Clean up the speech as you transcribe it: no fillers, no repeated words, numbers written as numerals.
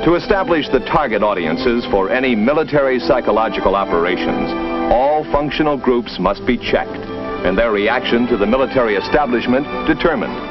To establish the target audiences for any military psychological operations, all functional groups must be checked and their reaction to the military establishment determined.